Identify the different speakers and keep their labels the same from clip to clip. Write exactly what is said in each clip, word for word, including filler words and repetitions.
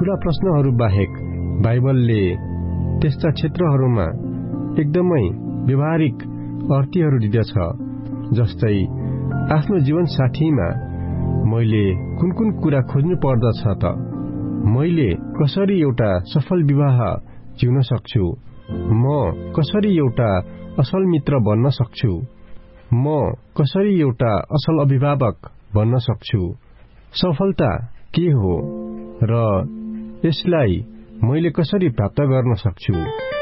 Speaker 1: ठूला प्रश्नहरू बाहेक बाइबलले त्यस्ता क्षेत्रहरूमा एकदमै व्यवहारिक अर्थीहरू दिँदछ। जस्तै आफ्नो जीवन साथीमा मैले कुन कुन कुरा खोज्नु पर्दछ त, मैले कसरी एउटा सफल विवाह जिउन सक्छु, म कसरी एउटा असल मित्र बन्न सक्छु, म कसरी एउटा असल अभिभावक बन्न सक्छु, सफलता के हो र यसलाई मैले कसरी प्राप्त गर्न सक्छु,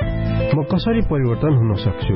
Speaker 1: म कसरी परिवर्तन हुन सक्छु,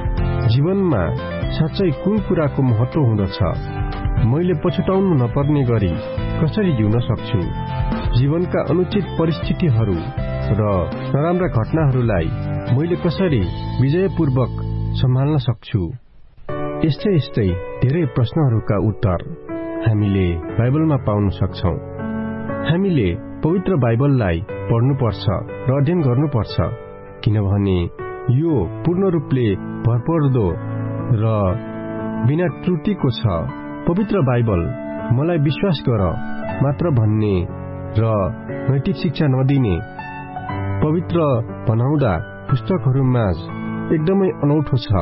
Speaker 1: जीवनमा साँच्चै कुन कुराको महत्व हुँदछ, मैले पछुताउनु नपर्ने गरी कसरी जिउन सक्छु, जीवनका अनुचित परिस्थितिहरू र नराम्रा घटनाहरूलाई मैले कसरी विजयपूर्वक सम्हाल्न सक्छु। यस्तै यस्तै धेरै प्रश्नहरूका उत्तर हामीले बाइबलमा पाउन सक्छौं। हामीले पवित्र बाइबललाई पढ्नुपर्छ र अध्ययन गर्नुपर्छ, किनभने यो पूर्ण रूपले भरपर्दो र बिना त्रुटिको छ। पवित्र बाइबल मलाई विश्वास गर मात्र भन्ने र नैतिक शिक्षा नदिने पवित्र बनाउँदा पुस्तकहरूमाझ एकदमै अनौठो छ।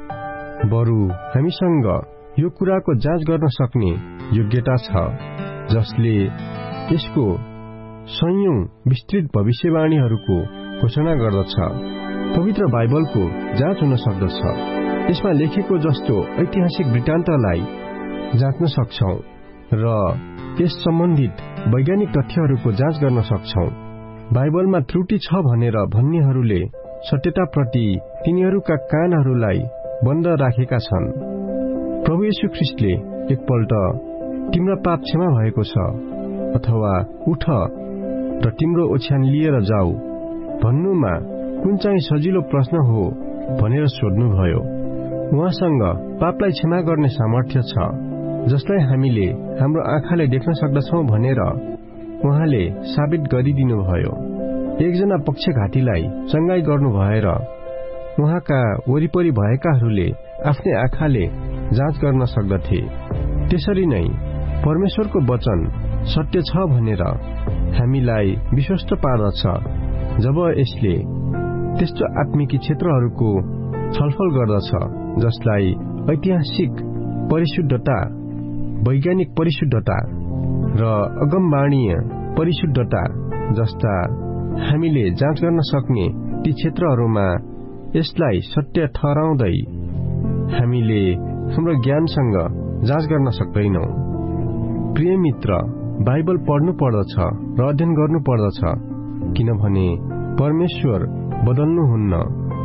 Speaker 1: बरु हामीसँग यो कुराको जाँच गर्न सक्ने योग्यता छ, जसले यसको सयौं विस्तृत भविष्यवाणीहरूको घोषणा गर्दछ। पवित्र बाइबलको जाँच हुन सक्दछ। यसमा लेखेको जस्तो ऐतिहासिक वृत्तान्तलाई जाँच्न सक्छौं र यस सम्बन्धित वैज्ञानिक तथ्यहरूको जाँच गर्न सक्छौं। बाइबलमा त्रुटि छ भनेर भन्नेहरूले सत्यताप्रति तिनीहरूका कानहरूलाई बन्द राखेका छन्। प्रभु येशू ख्रीष्टले एकपल्ट तिम्रो पाप क्षमा भएको छ अथवा उठ र तिम्रो ओछ्यान लिएर जाऊ भन्नुमा कुन चाहिँ सजिलो प्रश्न हो भनेर सोध्नुभयो। उहाँसँग पापलाई क्षमा गर्ने सामर्थ्य छ, जसलाई हामीले हाम्रो आँखाले देख्न सक्दछौं भनेर उहाँले साबित गरिदिनुभयो। एकजना पक्षघातीलाई चंगाई गर्नु भएर उहाँका वरिपरि भएकाहरूले आफ्नै आँखाले जाँच गर्न सक्दथे। त्यसरी नै परमेश्वरको वचन सत्य छ भनेर हामीलाई विश्वस्त पार्दछ जब यसले त्यस्तो आत्मिकी क्षेत्रहरूको छलफल गर्दछ जसलाई ऐतिहासिक परिशुद्धता, वैज्ञानिक परिशुद्धता र अगमवाणीय परिशुद्धता जस्ता हामीले जाँच गर्न सक्ने ती क्षेत्रहरूमा यसलाई सत्य ठहराउँदै हामीले हाम्रो ज्ञानसँग जाँच गर्न सक्दैनौं। प्रिय मित्र, बाइबल पढ्नु पर्दछ र अध्ययन गर्नु पर्दछ, किनभने परमेश्वर बदल्नुहुन्न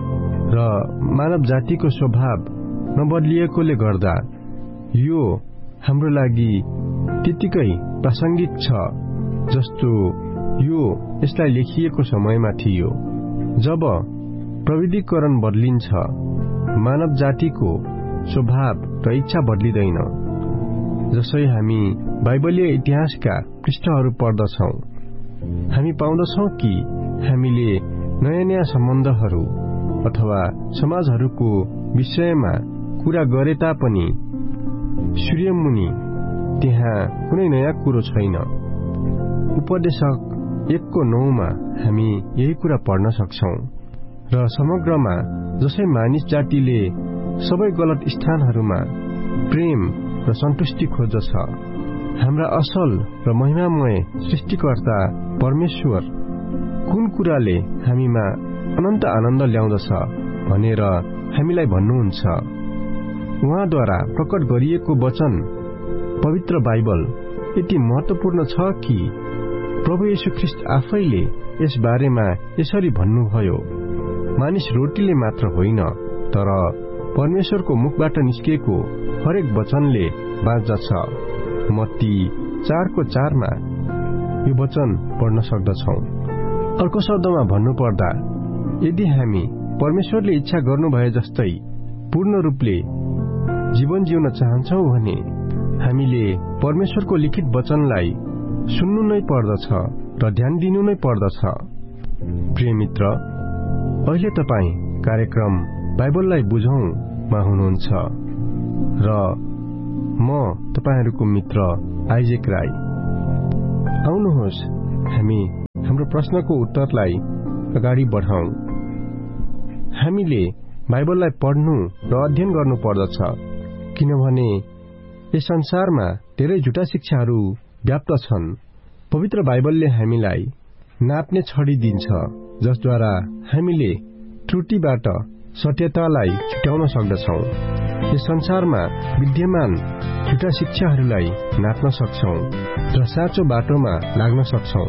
Speaker 1: र मानव जातिको स्वभाव नबदलिएकोले गर्दा यो हाम्रो लागि त्यतिकै प्रासंगिक छ जस्तो यो यसलाई लेखिएको समयमा थियो। जब प्रविधिकरण बदलिन्छ, मानव जातिको स्वभाव र इच्छा बदलिँदैन। जसै हामी बाइबलीय इतिहासका पृष्ठहरू पढ्दछौं, हामी पाउँदछौं कि हामीले नयाँ नयाँ सम्बन्धहरू अथवा समाजहरूको विषयमा कुरा गरे तापनि सूर्यमुनि त्यहाँ कुनै नयाँ कुरो छैन। उपदेशक एकको नौमा हामी यही कुरा पढ्न सक्छौं। र समग्रमा जसै मानिस जातिले सबै गलत स्थानहरूमा प्रेम र सन्तुष्टि खोज्दछ, हाम्रा असल र महिमामय सृष्टिकर्ता परमेश्वर कुन कुराले हामीमा अनन्त आनन्द ल्याउँदछ भनेर हामीलाई भन्नुहुन्छ। उहाँद्वारा प्रकट गरिएको वचन पवित्र बाइबल यति महत्वपूर्ण छ कि प्रभु येशू ख्रीष्ट आफैले यस बारेमा यसरी भन्नुभयो, मानिस रोटीले मात्र होइन तर परमेश्वरको मुखबाट निस्केको हरेक वचनले बाँच्दछ। मत्ती चारको चारमा यो वचन पढ्न सक्दछौं। अर्को शब्दमा भन्नुपर्दा, यदि हामी परमेश्वरले इच्छा गर्नु भए जस्तै पूर्ण रूपले जीवन जिउन चाहन्छौं भने हामीले परमेश्वरको लिखित वचनलाई सुन्नु नै पर्दछ र ध्यान दिनु नै पर्दछ। प्रिय मित्र, अहिले तपाई कार्यक्रम बाइबललाई बुझौं मा हुनुहुन्छ र म तपाईहरुको मित्र आइजेक राई। आउनुहोस् हामी हाम्रो हाम्रो प्रश्नको उत्तरलाई अगाडि बढाउँ। हामीले बाइबललाई पढ्नु र अध्ययन गर्नु पर्दछ, किनभने यस संसारमा धेरै झुटा शिक्षाहरू व्याप्त छन्। पवित्र बाइबलले हामीलाई नाप्ने छडी दिन्छ, जसद्वारा हामीले त्रुटिबाट सत्यतालाई छुट्याउन सक्दछौँ। यस संसारमा विद्यमान झुटा शिक्षाहरूलाई नाप्न सक्छौँ र साँचो बाटोमा लाग्न सक्छौँ।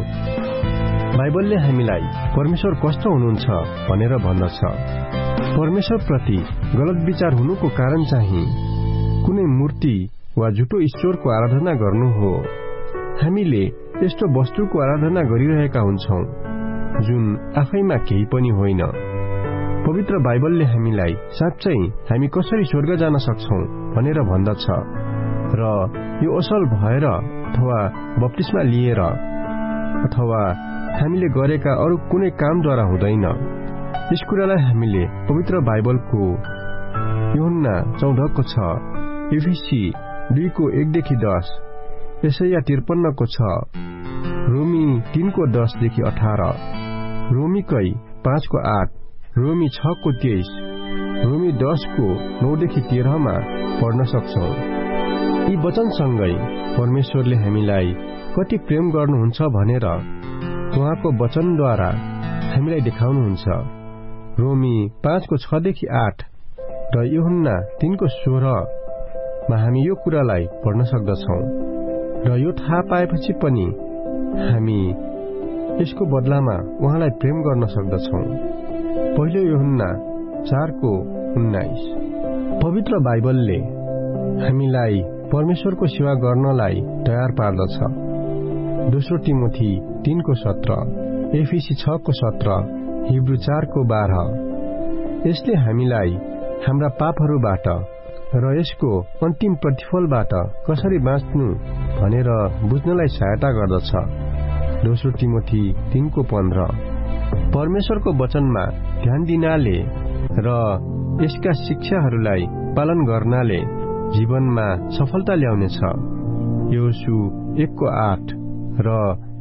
Speaker 1: बाइबलले हामीलाई परमेश्वर कस्तो हुनुहुन्छ भनेर भन्दछ। परमेश्वरप्रति गलत विचार हुनुको कारण चाहिँ कुनै मूर्ति वा झुटो ईश्वरको आराधना गर्नु हो। हामीले यस्तो वस्तुको आराधना गरिरहेका हुन्छौं जुन आफैमा केही पनि होइन। पवित्र बाइबलले हामीलाई साँच्चै हामी कसरी स्वर्ग जान सक्छौं भनेर भन्दछ र यो असल भएर अथवा बप्तिस्मा लिएर अथवा हामीले गरेका अरू कुनै कामद्वारा हुँदैन। यस कुरालाई हामीले पवित्र बाइबलको यूहन्ना चौध को छ, एफिसी दुई को एक देखि दस, यशाया त्रिपन्न को छ, रोमी तीन को दस देखि अठार, रोमी कै पाँच को आठ, रोमी छ को तेईस, रोमी दस को नौ देखि तेह्र मा पढ्न सक्छौं। यी वचनसँगै परमेश्वरले हामीलाई कति प्रेम गर्नुहुन्छ भनेर उहाँको वचनद्वारा हामीलाई देखाउनुहुन्छ। रोमी पाँच को छ देखि आठ र यूहन्ना तीन को सोह्र मा हामी यो कुरालाई पढ्न सक्दछौं र यो थाहा पाएपछि पनि हामी यसको बदलामा उहाँलाई प्रेम गर्न सक्दछौं। पहिलो यूहन्ना चार को उन्नाइस। पवित्र बाइबलले हामीलाई परमेश्वरको सेवा गर्नलाई तयार पार्दछ। दोस्रो तिमोथी तीन को सत्र, एफिसी छ को सत्र, हिब्रू चार को बाह्र। यसले हामीलाई हाम्रा पापहरूबाट र यसको अन्तिम प्रतिफलबाट कसरी बाँच्नु भनेर बुझ्नलाई सहायता गर्दछ। दोस्रो तिमोथी तीन को पन्ध्र। परमेश्वरको वचनमा ध्यान दिनाले र यसका शिक्षाहरूलाई पालन गर्नाले जीवनमा सफलता ल्याउनेछ। योशु एक को आठ र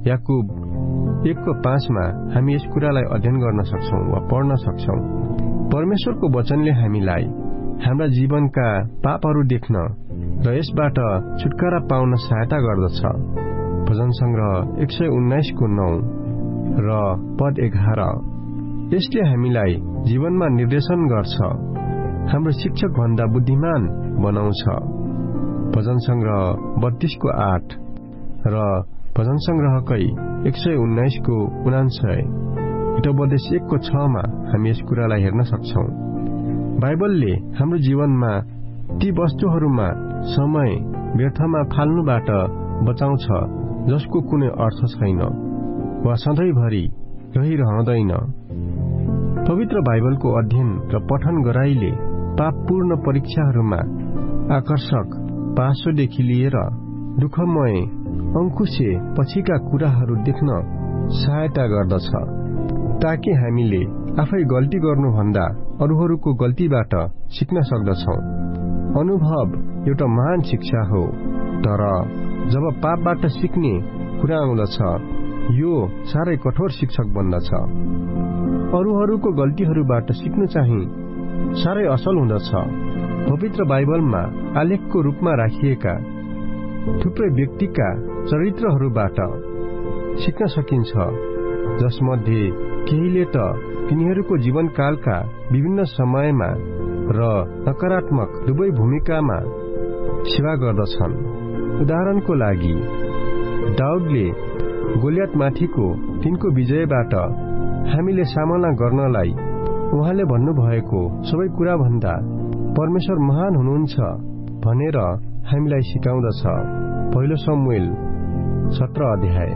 Speaker 1: याकूब एक को पाँच मा हामी यस कुरालाई अध्ययन गर्न सक्छौं वा पढ्न सक्छौं। परमेश्वरको वचनले हामीलाई हाम्रा जीवनका पापहरू देख्न र यसबाट छुटकारा पाउन सहायता गर्दछ। भजन संग्रह एक सय उन्नाइस को नौ र पद एघार। यसले हामीलाई जीवनमा निर्देशन गर्छ, हाम्रो शिक्षक भन्दा बुद्धिमान बनाउँछ। भजन संग्रह बत्तीस को आठ र भजन संग्रहकै एक सय उन्नाइस को उनान्सय, हितोपदेश एक को छ मा हामी यस कुरालाई हेर्न सक्छौं। बाइबलले हाम्रो जीवनमा ती वस्तुहरूमा समय व्यर्थमा फाल्नुबाट बचाउँछ जसको कुनै अर्थ छैन वा सधैँभरि रहिरहँदैन। पवित्र बाइबलको अध्ययन र पठन गराइले पापपूर्ण परीक्षाहरूमा आकर्षक पासोदेखि लिएर दुःखमय अंकुशे पछिका कुराहरू देख्न सहायता गर्दछ, ताकि हामीले आफै गल्ती गर्नुभन्दा अरूहरूको गल्तीबाट सिक्न सक्दछौं। अनुभव एउटा महान शिक्षा हो, तर जब पापबाट सिक्ने कुरा आउँदछ यो साह्रै कठोर शिक्षक बन्दछ। अरूहरूको गल्तीहरूबाट सिक्नु चाहिँ साह्रै असल हुँदछ। पवित्र बाइबलमा आलेखको रूपमा राखिएका थुप्रै व्यक्तिका चरित्रहरूबाट सिक्न सकिन्छ, जसमध्ये केहीले त तिनीहरूको जीवनकालका विभिन्न समयमा र नकारात्मक दुवै भूमिकामा सेवा गर्दछन्। उदाहरणको लागि दाउदले गोलियतमाथिको तिनको विजयबाट हामीले सामना गर्नलाई उहाँले भन्नुभएको सबै कुराभन्दा परमेश्वर महान हुनुहुन्छ भनेर हामीलाई सिकाउँदछ। पहिलो शमूएल सत्र अध्याय।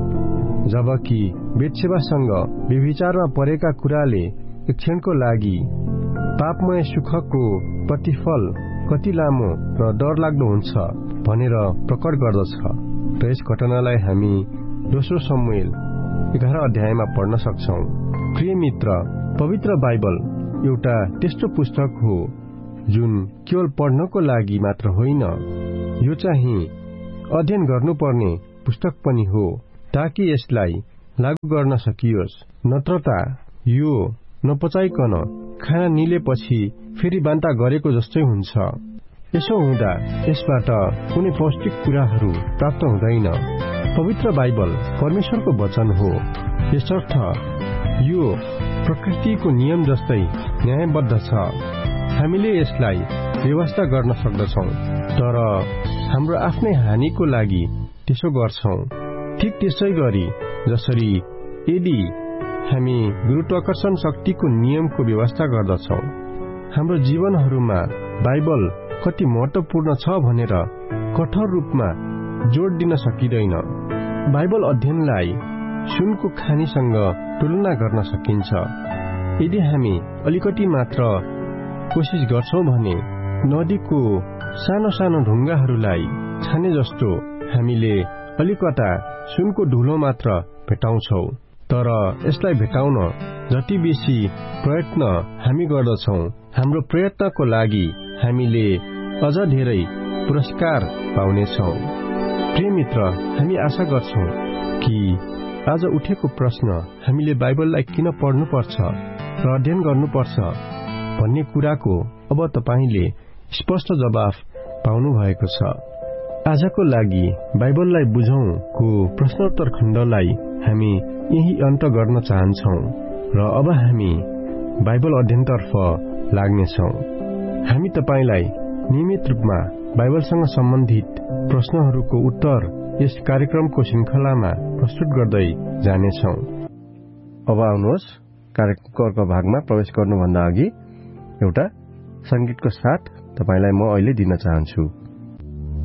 Speaker 1: जबकि बेत्सेबासँग व्यभिचारमा परेका कुराले एक क्षणको लागि पापमय सुखको प्रतिफल कति लामो र डरलाग्दो हुन्छ भनेर प्रकट गर्दछ र यस घटनालाई हामी दोस्रो शमूएल एघार अध्यायमा पढ्न सक्छौं। प्रिय मित्र, पवित्र बाइबल एउटा त्यस्तो पुस्तक हो जुन केवल पढ्नको लागि मात्र होइन, यो चाहिँ अध्ययन गर्नुपर्ने पुस्तक पनि हो, ताकि यसलाई लागू गर्न सकियोस्, नत्रता यो नपचाइकन खाना निलेपछि फेरि बान्ता गरेको जस्तै हुन्छ। यसो हुँदा यसबाट कुनै पौष्टिक कुराहरू प्राप्त हुँदैन। पवित्र बाइबल परमेश्वरको वचन हो, यसर्थ यो प्रकृतिको नियम जस्तै न्यायबद्ध छ। हामीले यसलाई व्यवस्था गर्न सक्दछौँ, तर हाम्रो आफ्नै हानिको लागि त्यसो गर्छौँ। ठिक त्यसै गरी जसरी यदि हामी गुरुत्वाकर्षण शक्तिको नियमको व्यवस्था गर्दछौँ, हाम्रो जीवनहरूमा बाइबल कति महत्वपूर्ण छ भनेर कठोर रूपमा जोड दिन सकिँदैन। बाइबल अध्ययनलाई सुनको खानीसँग तुलना गर्न सकिन्छ। यदि हामी अलिकति मात्र कोसिस गर्छौं भने नदीको सानो सानो ढुङ्गाहरूलाई छाने जस्तो हामीले अलिकता सुनको धुलो मात्र भेटाउँछौ। तर यसलाई भेटाउन जति बेसी प्रयत्न हामी गर्दछौं, हाम्रो प्रयत्नको लागि हामीले अझ धेरै पुरस्कार पाउनेछौं। प्रिय मित्र, हामी आशा गर्छौं कि आज उठेको प्रश्न हामीले बाइबललाई किन पढ्नुपर्छ र अध्ययन गर्नुपर्छ भन्ने कुराको अब तपाईले स्पष्ट जवाफ पाउनु भएको छ। आजको लागि बाइबललाई बुझौंको प्रश्नोत्तर खण्डलाई हामी यही अन्त गर्न चाहन्छौं र अब हामी बाइबल अध्ययनतर्फ लाग्नेछौं। हामी तपाईलाई नियमित रूपमा बाइबलसँग सम्बन्धित प्रश्नहरूको उत्तर यस कार्यक्रमको श्रृंखलामा प्रस्तुत गर्दै जानेछौं। अब आउनुहोस् कार्यक्रमको अर्को भागमा प्रवेश गर्नुभन्दा अघि एउटा संगीतको साथ तपाईलाई म अहिले दिन चाहन्छु।